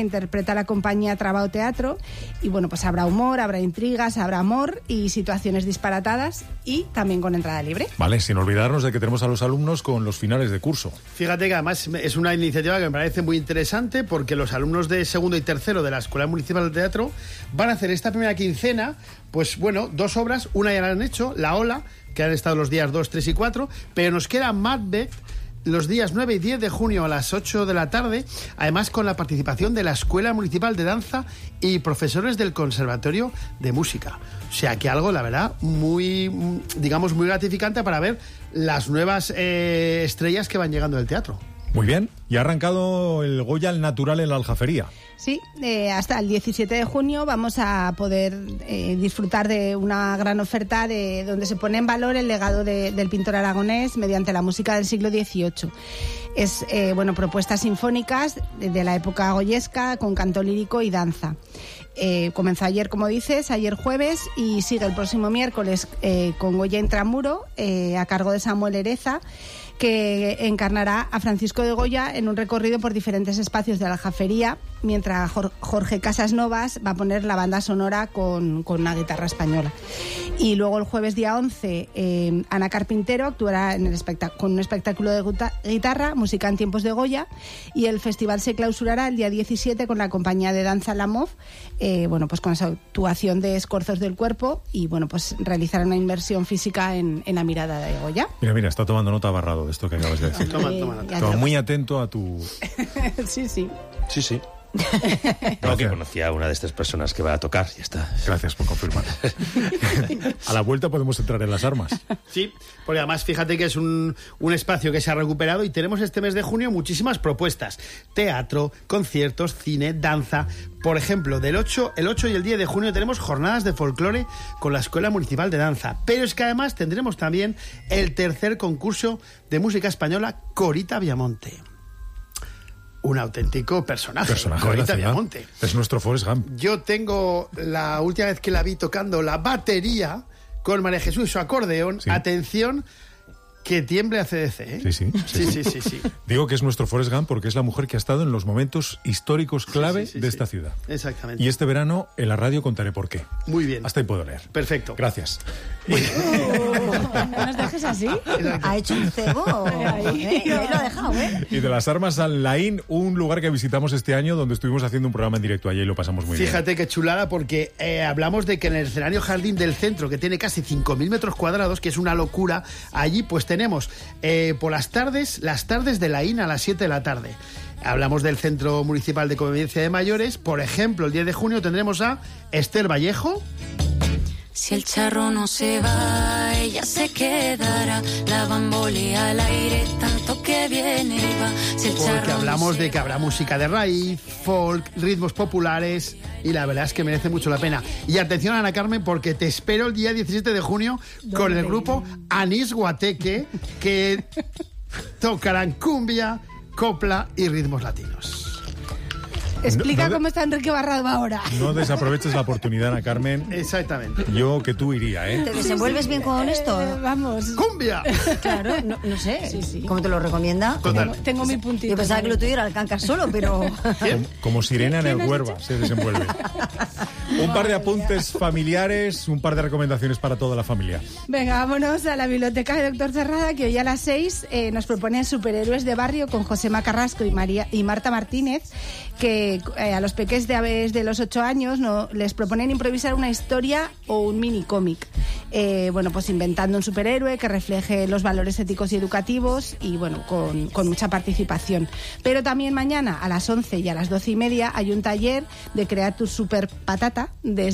Interpreta la compañía Trabao Teatro y bueno, pues habrá humor, habrá intrigas, habrá amor y situaciones disparatadas y también con entrada libre. Vale, sin olvidarnos de que tenemos a los alumnos con los finales de curso. Fíjate que además es una iniciativa que me parece muy interesante porque los alumnos de segundo y tercero de la Escuela Municipal de Teatro van a hacer esta primera quincena, pues bueno, 2 obras, una ya la han hecho, La Ola, que han estado los días 2, 3 y 4, pero nos queda Macbeth los días 9 y 10 de junio a las 8 de la tarde, además con la participación de la Escuela Municipal de Danza y profesores del Conservatorio de Música. O sea que algo, la verdad, muy, digamos, muy gratificante para ver las nuevas estrellas que van llegando del teatro. Muy bien, y ha arrancado el Goya al Natural en la Aljafería. Sí, hasta el 17 de junio vamos a poder disfrutar de una gran oferta donde se pone en valor el legado del pintor aragonés mediante la música del siglo XVIII. Es, propuestas sinfónicas de la época goyesca con canto lírico y danza. Comenzó ayer, como dices, ayer jueves, y sigue el próximo miércoles con Goya Intramuro, a cargo de Samuel Ereza, que encarnará a Francisco de Goya en un recorrido por diferentes espacios de la Aljafería, mientras Jorge Casasnovas va a poner la banda sonora con una guitarra española. Y luego el jueves día 11, Ana Carpintero actuará con un espectáculo de guitarra, música en tiempos de Goya, y el festival se clausurará el día 17 con la compañía de danza La Mov, con esa actuación de escorzos del cuerpo, y realizará una inmersión física en la mirada de Goya. Mira, está tomando nota Barrado de esto que acabas de decir. Toma muy atento a tu... Sí. Sí. No, que conocía a una de estas personas que va a tocar, ya está. Gracias por confirmar. A la vuelta podemos entrar en las armas. Sí, porque además fíjate que es un espacio que se ha recuperado y tenemos este mes de junio muchísimas propuestas. Teatro, conciertos, cine, danza. Por ejemplo, el 8 y el 10 de junio tenemos jornadas de folclore con la Escuela Municipal de Danza. Pero es que además tendremos también el tercer concurso de música española Corita Viamonte. Un auténtico personaje Corita Viamonte. Es nuestro Forrest Gump. Yo tengo la última vez que la vi tocando la batería con María Jesús y su acordeón. Sí. Atención, que tiemble a CDC, ¿eh? Sí. Digo que es nuestro Forrest Gump porque es la mujer que ha estado en los momentos históricos clave de esta ciudad. Exactamente. Y este verano en la radio contaré por qué. Muy bien. Hasta ahí puedo leer. Perfecto. Gracias. ¿No nos dejes así? Ha hecho un cebo. Ahí lo ha dejado, ¿eh? Y de las armas al Laín, un lugar que visitamos este año donde estuvimos haciendo un programa en directo allí y lo pasamos muy bien. Fíjate qué chulada, porque hablamos de que en el escenario Jardín del Centro, que tiene casi 5.000 metros cuadrados, que es una locura, allí pues tenemos por las tardes de Laín a las 7 de la tarde. Hablamos del Centro Municipal de Convivencia de Mayores. Por ejemplo, el 10 de junio tendremos a Esther Vallejo. Si el charro no se va, ella se quedará. La bambolea al aire, tanto que viene y va. Si el charro porque hablamos de que habrá música de raíz, folk, ritmos populares, y la verdad es que merece mucho la pena. Y atención, Ana Carmen, porque te espero el día 17 de junio con el grupo Anís Guateque, que tocarán cumbia, copla y ritmos latinos. Explica cómo está Enrique Barrado ahora. No desaproveches la oportunidad, Ana Carmen. Exactamente. Yo que tú iría, ¿eh? ¿Te desenvuelves bien con esto? Vamos. ¡Cumbia! Claro, no sé. Sí. ¿Cómo te lo recomienda? Tengo mi puntito. Yo pensaba que lo tuyo era el Cancas solo, pero... Como sirena en el Huerva se desenvuelve. Un par de apuntes familiares, un par de recomendaciones para toda la familia. Venga, vámonos a la biblioteca de Doctor Cerrada, que hoy a las 6 nos proponen Superhéroes de Barrio con Josema Carrasco y Marta Martínez, que a los peques de los 8 años les proponen improvisar una historia o un mini cómic. Inventando un superhéroe que refleje los valores éticos y educativos y con mucha participación. Pero también mañana a las 11 y a las 12:30 hay un taller de crear tu super patata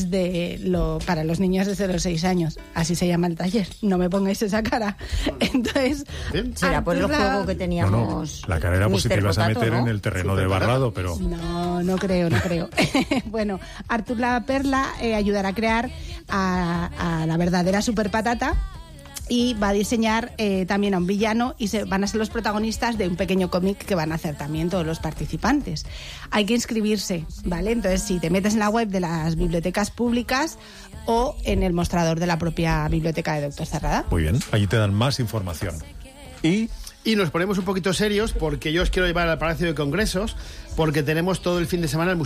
para los niños desde los 6 años. Así se llama el taller. No me pongáis esa cara. Entonces, será por el juego que teníamos. La cara era pues si te ibas a meter, ¿no?, en el terreno de Barrado, pero... No creo. Bueno, Artur La Perla ayudará a crear a la verdadera super patata y va a diseñar también a un villano y van a ser los protagonistas de un pequeño cómic que van a hacer también todos los participantes. Hay que inscribirse, ¿vale? Entonces, si te metes en la web de las bibliotecas públicas o en el mostrador de la propia biblioteca de Doctor Cerrada. Muy bien, allí te dan más información. y nos ponemos un poquito serios porque yo os quiero llevar al Palacio de Congresos porque tenemos todo el fin de semana el